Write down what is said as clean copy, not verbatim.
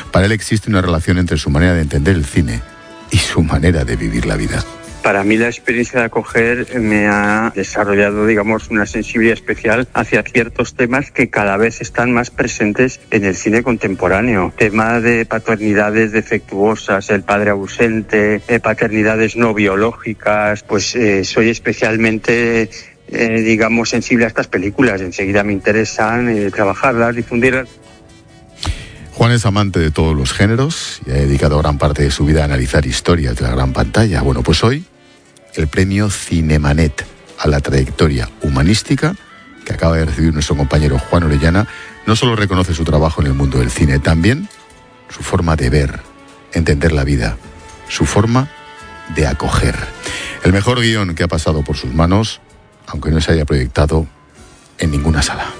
Para él existe una relación entre su manera de entender el cine y su manera de vivir la vida. Para mí la experiencia de acoger me ha desarrollado, digamos, una sensibilidad especial hacia ciertos temas que cada vez están más presentes en el cine contemporáneo. Tema de paternidades defectuosas, el padre ausente, paternidades no biológicas. Pues soy especialmente, digamos, sensible a estas películas. Enseguida me interesan trabajarlas, difundirlas. Juan es amante de todos los géneros y ha dedicado gran parte de su vida a analizar historias de la gran pantalla. Bueno, pues hoy el premio Cinemanet a la trayectoria humanística que acaba de recibir nuestro compañero Juan Orellana no solo reconoce su trabajo en el mundo del cine, también su forma de ver, entender la vida, su forma de acoger. El mejor guión que ha pasado por sus manos, aunque no se haya proyectado en ninguna sala.